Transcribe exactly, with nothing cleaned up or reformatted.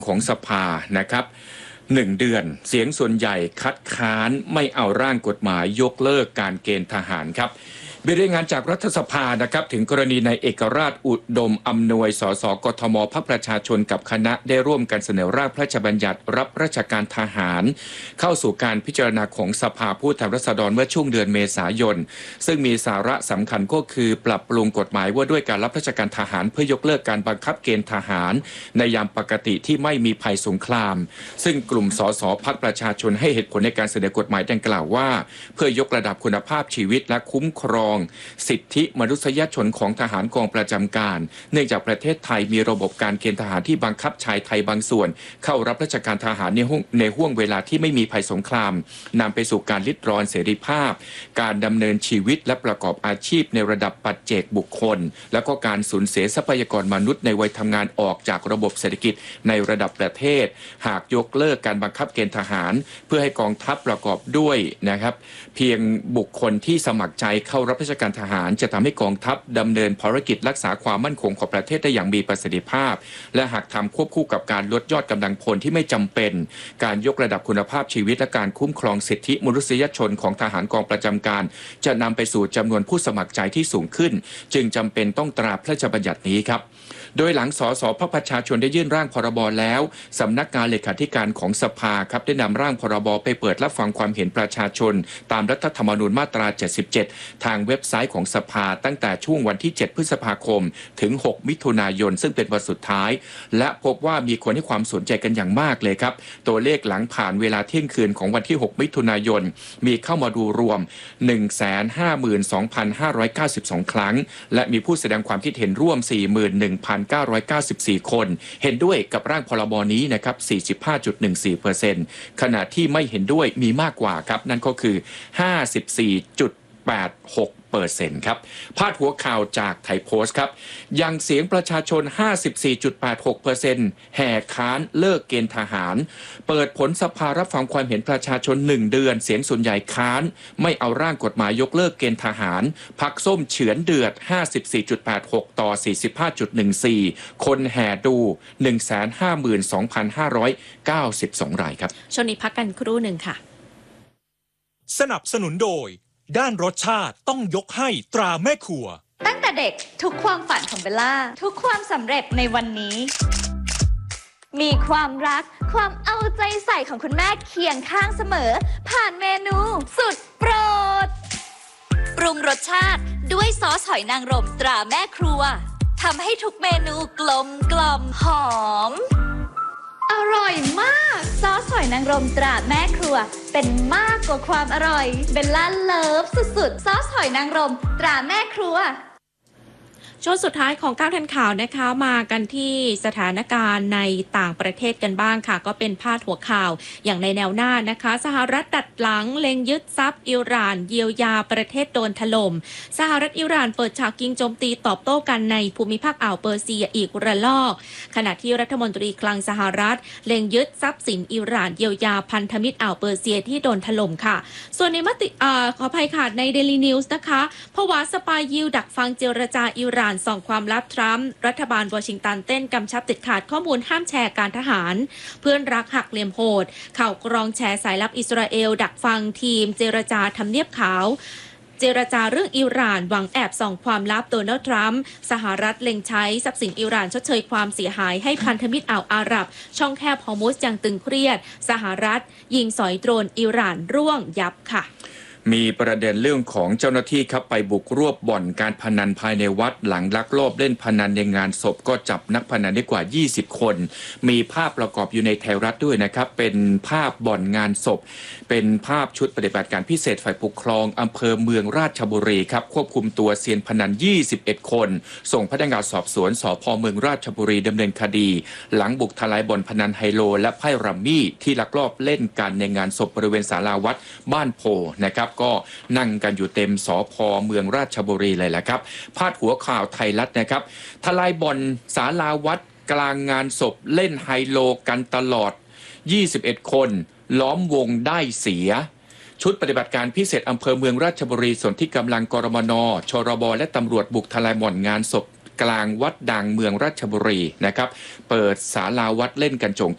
ของสภานะครับหนึ่งเดือนเสียงส่วนใหญ่คัดค้านไม่เอาร่างกฎหมายยกเลิกการเกณฑ์ทหารครับมีรายงานจากรัฐสภานะครับถึงกรณีในเอกราชอุดมอำนวยสสกทมพรรคประชาชนกับคณะได้ร่วมกันเสนอร่างพระราชบัญญัติรับราชการทหารเข้าสู่การพิจารณาของสภาผู้แทนราษฎรเมื่อช่วงเดือนเมษายนซึ่งมีสาระสำคัญก็คือปรับปรุงกฎหมายว่าด้วยการรับราชการทหารเพื่อยกเลิกการบังคับเกณฑ์ทหารในยามปกติที่ไม่มีภัยสงครามซึ่งกลุ่มสสพรรคประชาชนให้เหตุผลในการเสนอกฎหมายดังกล่าวว่าเพื่อยกระดับคุณภาพชีวิตและคุ้มครองสิทธิมนุษยชนของทหารกองประจำการเนื่องจากประเทศไทยมีระบบการเกณฑ์ทหารที่บังคับชายไทยบางส่วนเข้ารับราชการทหารในห้วงในห้วงเวลาที่ไม่มีภัยสงครามนำไปสู่การลิดรอนเสรีภาพการดำเนินชีวิตและประกอบอาชีพในระดับปัจเจกบุคคลและก็การสูญเสียทรัพยากรมนุษย์ในวัยทำงานออกจากระบบเศรษฐกิจในระดับประเทศหากยกเลิกการบังคับเกณฑ์ทหารเพื่อให้กองทัพประกอบด้วยนะครับเพียงบุคคลที่สมัครใจเข้ารับราชการทหารจะทำให้กองทัพดำเนินภารกิจรักษาความมั่นคงของประเทศได้อย่างมีประสิทธิภาพและหากทำควบคู่กับการลดยอดกำลังพลที่ไม่จำเป็นการยกระดับคุณภาพชีวิตและการคุ้มครองสิทธิมนุษยชนของทหารกองประจำการจะนำไปสู่จำนวนผู้สมัครใจที่สูงขึ้นจึงจำเป็นต้องตราพระราชบัญญัตินี้ครับโดยหลังสสพรรคประชาชนได้ยื่นร่างพรบแล้วสำนักงานเลขาธิการของสภาครับได้นำร่างพรบไปเปิดรับฟังความเห็นประชาชนตามรัฐธรรมนูญมาตราเจ็ดสิบเจ็ดทางเว็บไซต์ของสภาตั้งแต่ช่วงวันที่เจ็ดพฤษภาคมถึงหกมิถุนายนซึ่งเป็นวันสุดท้ายและพบว่ามีคนให้ความสนใจกันอย่างมากเลยครับตัวเลขหลังผ่านเวลาเที่ยงคืนของวันที่หกมิถุนายนมีเข้ามาดูรวม หนึ่งแสนห้าหมื่นสองพันห้าร้อยเก้าสิบสอง ครั้งและมีผู้แสดงความคิดเห็นร่วม สี่หมื่นหนึ่งพันเก้าร้อยเก้าสิบสี่ คนเห็นด้วยกับร่างพรบนี้นะครับ สี่สิบห้าจุดหนึ่งสี่เปอร์เซ็นต์ ขณะที่ไม่เห็นด้วยมีมากกว่าครับนั่นก็คือ ห้าสิบสี่จุดแปดหกเปอร์เซ็นต์ ครับพาดหัวข่าวจากไทยโพสต์ครับยังเสียงประชาชน ห้าสิบสี่จุดแปดหกเปอร์เซ็นต์ แห่ค้านเลิกเกณฑ์ทหารเปิดผลสภารับฟังความเห็นประชาชนหนึ่งเดือนเสียงส่วนใหญ่ค้านไม่เอาร่างกฎหมายยกเลิกเกณฑ์ทหารพรรคส้มเฉือนเดือด ห้าสิบสี่จุดแปดหก ต่อ สี่สิบห้าจุดหนึ่งสี่ คนแห่ดู หนึ่งแสนห้าหมื่นสองพันห้าร้อยเก้าสิบสอง รายครับช่วงนี้พักกันครู่หนึ่งค่ะสนับสนุนโดยด้านรสชาติต้องยกให้ตราแม่ครัวตั้งแต่เด็กทุกความฝันของเบลล่าทุกความสำเร็จในวันนี้มีความรักความเอาใจใส่ของคุณแม่เคียงข้างเสมอผ่านเมนูสุดโปรดปรุงรสชาติด้วยซอสหอยนางรมตราแม่ครัวทำให้ทุกเมนูกลมกล่อมหอมอร่อยมากซอสหอยนางรมตราแม่ครัวเป็นมากกว่าความอร่อยเบลล่าเลิฟสุดๆซอสหอยนางรมตราแม่ครัวช่วงสุดท้ายของก้าวทันข่าวนะคะมากันที่สถานการณ์ในต่างประเทศกันบ้างค่ะก็เป็นพาดหัวข่าวอย่างในแนวหน้านะคะสหรัฐดัดหลังเล็งยึดทรัพย์อิหร่านเยียวยาประเทศโดนถล่มสหรัฐอิหร่านเปิดฉากยิงโจมตีตอบโต้กันในภูมิภาคอ่าวเปอร์เซียอีกระลอกขณะที่รัฐมนตรีคลังสหรัฐเล็งยึดทรัพย์สินอิหร่านเยียวยาพันธมิตรอ่าวเปอร์เซียที่โดนถล่มค่ะส่วนในมติอ่าขออภัยค่ะใน Daily News นะคะผวาสปายยิวดักฟังเจรจาอิหร่านส่องความลับทรัมป์รัฐบาลวอชิงตันเต้นกำชับติดขาดข้อมูลห้ามแชร์การทหารเพื่อนรักหักเหลี่ยมโหดข่าวกรองแชร์สายลับอิสราเอลดักฟังทีมเจรจาทำเนียบขาวเจรจาเรื่องอิหร่านหวังแอบส่องความลับโดนัลด์ทรัมป์สหรัฐเล็งใช้ทรัพย์สินอิหร่านชดเชยความเสียหายให้พันธมิตรอ่าวอาหรับช่องแคบฮอร์มุซยังตึงเครียดสหรัฐยิงสอยโดรนอิหร่านร่วงยับค่ะมีประเด็นเรื่องของเจ้าหน้าที่ครับไปบุกรวบบ่อนการพนันภายในวัดหลังลักลอบเล่นพนันในงานศพก็จับนักพนันได้กว่ายี่สิบคนมีภาพประกอบอยู่ในไทยรัฐด้วยนะครับเป็นภาพบ่อนงานศพเป็นภาพชุดปฏิบัติการพิเศษฝ่ายปกครองอำเภอเมืองราชบุรีครับควบคุมตัวเซียนพนันยี่สิบเอ็ดคนส่งพนักงานสอบสวนสภ.เมืองราชบุรีดำเนินคดีหลังบุกทลายบ่อนพนันไฮโลและไพ่รัมมี่ที่ลักลอบเล่นกันในงานศพบริเวณศาลาวัดบ้านโพนะครับก็นั่งกันอยู่เต็มสภ.เมืองราชบุรีเลยแหละครับพาดหัวข่าวไทยรัฐนะครับทลายบ่อนศาลาวัดกลางงานศพเล่นไฮโลกันตลอดยี่สิบเอ็ดคนล้อมวงได้เสียชุดปฏิบัติการพิเศษอำเภอเมืองราชบุรีส่วนที่กำลังกรมน.ชรบ.และตำรวจบุกทลายบ่อนงานศพกลางวัดดังเมืองราชบุรีนะครับเปิดศาลาวัดเล่นกันโจง